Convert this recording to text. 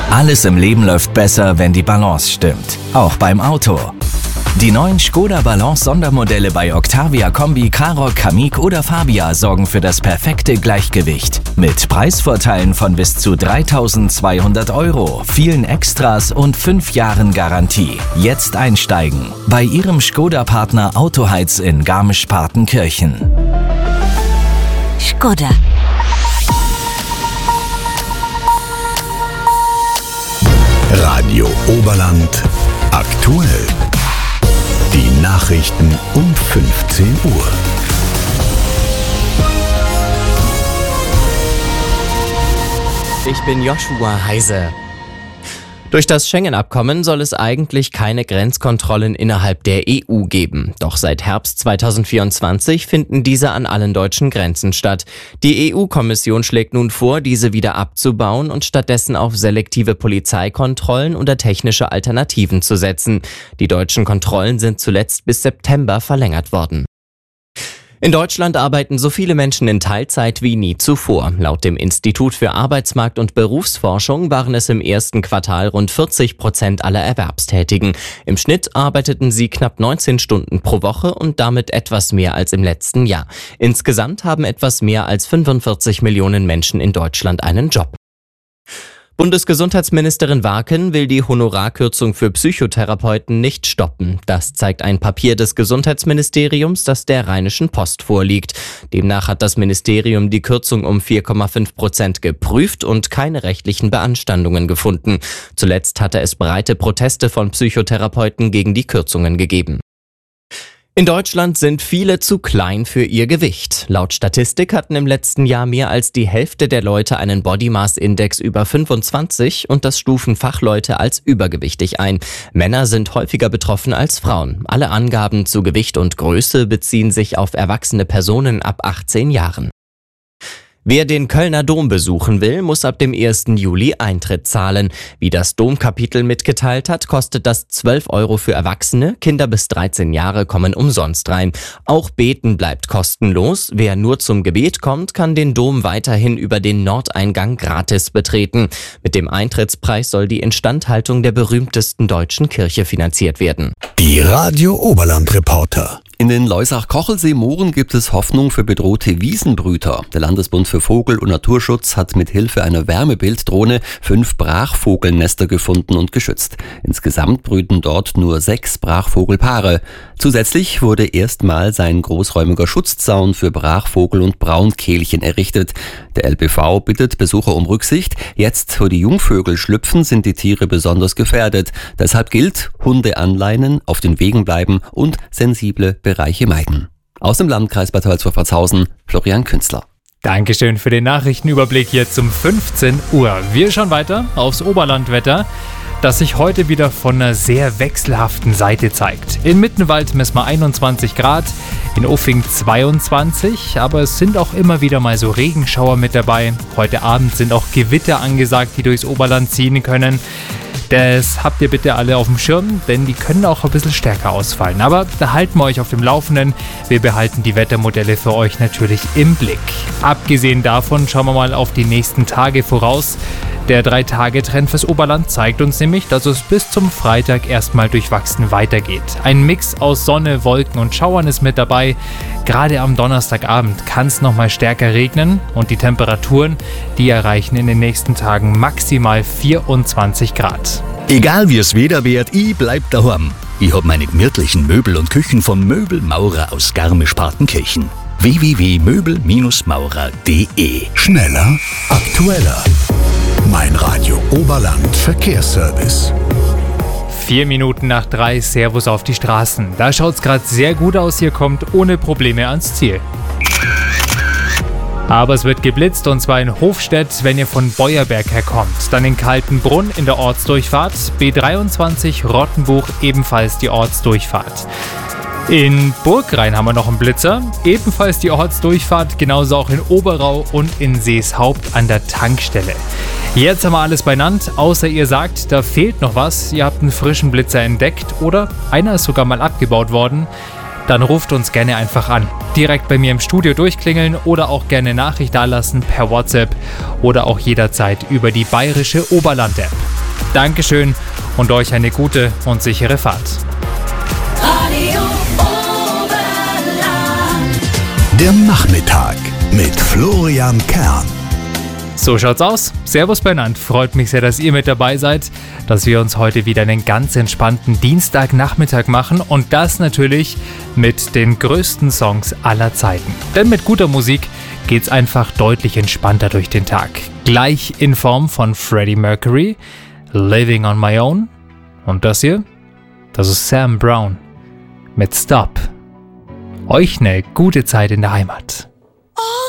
Alles im Leben läuft besser, wenn die Balance stimmt. Auch beim Auto. Die neuen Skoda Balance Sondermodelle bei Octavia Kombi, Karoq, Kamiq oder Fabia sorgen für das perfekte Gleichgewicht. Mit Preisvorteilen von bis zu 3.200 €, vielen Extras und 5 Jahren Garantie. Jetzt einsteigen. Bei Ihrem Skoda-Partner Autoheiz in Garmisch-Partenkirchen. Skoda. Radio Oberland aktuell. Die Nachrichten um 15 Uhr. Ich bin Joshua Heise. Durch das Schengen-Abkommen soll es eigentlich keine Grenzkontrollen innerhalb der EU geben. Doch seit Herbst 2024 finden diese an allen deutschen Grenzen statt. Die EU-Kommission schlägt nun vor, diese wieder abzubauen und stattdessen auf selektive Polizeikontrollen oder technische Alternativen zu setzen. Die deutschen Kontrollen sind zuletzt bis September verlängert worden. In Deutschland arbeiten so viele Menschen in Teilzeit wie nie zuvor. Laut dem Institut für Arbeitsmarkt- und Berufsforschung waren es im ersten Quartal rund 40% aller Erwerbstätigen. Im Schnitt arbeiteten sie knapp 19 Stunden pro Woche und damit etwas mehr als im letzten Jahr. Insgesamt haben etwas mehr als 45 Millionen Menschen in Deutschland einen Job. Bundesgesundheitsministerin Warken will die Honorarkürzung für Psychotherapeuten nicht stoppen. Das zeigt ein Papier des Gesundheitsministeriums, das der Rheinischen Post vorliegt. Demnach hat das Ministerium die Kürzung um 4,5% geprüft und keine rechtlichen Beanstandungen gefunden. Zuletzt hatte es breite Proteste von Psychotherapeuten gegen die Kürzungen gegeben. In Deutschland sind viele zu klein für ihr Gewicht. Laut Statistik hatten im letzten Jahr mehr als die Hälfte der Leute einen Body Mass Index über 25 und das stufen Fachleute als übergewichtig ein. Männer sind häufiger betroffen als Frauen. Alle Angaben zu Gewicht und Größe beziehen sich auf erwachsene Personen ab 18 Jahren. Wer den Kölner Dom besuchen will, muss ab dem 1. Juli Eintritt zahlen. Wie das Domkapitel mitgeteilt hat, kostet das 12 € für Erwachsene, Kinder bis 13 Jahre kommen umsonst rein. Auch Beten bleibt kostenlos. Wer nur zum Gebet kommt, kann den Dom weiterhin über den Nordeingang gratis betreten. Mit dem Eintrittspreis soll die Instandhaltung der berühmtesten deutschen Kirche finanziert werden. Die Radio Oberland Reporter. In den Loisach-Kochelsee-Mooren gibt es Hoffnung für bedrohte Wiesenbrüter. Der Landesbund für Vogel- und Naturschutz hat mit Hilfe einer Wärmebilddrohne 5 Brachvogelnester gefunden und geschützt. Insgesamt brüten dort nur 6 Brachvogelpaare. Zusätzlich wurde erstmals ein großräumiger Schutzzaun für Brachvogel und Braunkehlchen errichtet. Der LBV bittet Besucher um Rücksicht. Jetzt, wo die Jungvögel schlüpfen, sind die Tiere besonders gefährdet. Deshalb gilt, Hunde anleinen, auf den Wegen bleiben und sensible Bereiche meiden. Aus dem Landkreis Bad Tölz-Wolfertshausen, Florian Künstler. Dankeschön für den Nachrichtenüberblick hier zum 15 Uhr. Wir schauen weiter aufs Oberlandwetter, das sich heute wieder von einer sehr wechselhaften Seite zeigt. In Mittenwald messen wir 21 Grad, in Uffing 22, aber es sind auch immer wieder mal so Regenschauer mit dabei. Heute Abend sind auch Gewitter angesagt, die durchs Oberland ziehen können. Das habt ihr bitte alle auf dem Schirm, denn die können auch ein bisschen stärker ausfallen. Aber da halten wir euch auf dem Laufenden. Wir behalten die Wettermodelle für euch natürlich im Blick. Abgesehen davon schauen wir mal auf die nächsten Tage voraus. Der 3-Tage-Trend fürs Oberland zeigt uns nämlich, dass es bis zum Freitag erstmal durchwachsen weitergeht. Ein Mix aus Sonne, Wolken und Schauern ist mit dabei. Gerade am Donnerstagabend kann es nochmal stärker regnen und die Temperaturen, die erreichen in den nächsten Tagen maximal 24 Grad. Egal wie es Wetter wird, ich bleib daheim. Ich hab meine gemütlichen Möbel und Küchen von Möbelmaurer aus Garmisch-Partenkirchen. www.möbel-maurer.de. Schneller, aktueller. Mein Radio Oberland Verkehrsservice. 4 Minuten nach 3, Servus auf die Straßen. Da schaut's gerade sehr gut aus, ihr kommt ohne Probleme ans Ziel. Aber es wird geblitzt und zwar in Hofstedt, wenn ihr von Beuerberg herkommt. Dann in Kaltenbrunn in der Ortsdurchfahrt, B23 Rottenbuch ebenfalls die Ortsdurchfahrt. In Burgrain haben wir noch einen Blitzer, ebenfalls die Ortsdurchfahrt, genauso auch in Oberau und in Seeshaupt an der Tankstelle. Jetzt haben wir alles benannt, außer ihr sagt, da fehlt noch was, ihr habt einen frischen Blitzer entdeckt oder einer ist sogar mal abgebaut worden. Dann ruft uns gerne einfach an. Direkt bei mir im Studio durchklingeln oder auch gerne Nachricht dalassen per WhatsApp oder auch jederzeit über die bayerische Oberland-App. Dankeschön und euch eine gute und sichere Fahrt. Radio Oberland. Der Nachmittag mit Florian Kern. So schaut's aus. Servus beieinander. Freut mich sehr, dass ihr mit dabei seid, dass wir uns heute wieder einen ganz entspannten Dienstagnachmittag machen und das natürlich mit den größten Songs aller Zeiten. Denn mit guter Musik geht's einfach deutlich entspannter durch den Tag. Gleich in Form von Freddie Mercury, Living on My Own und das hier, das ist Sam Brown mit Stop. Euch eine gute Zeit in der Heimat.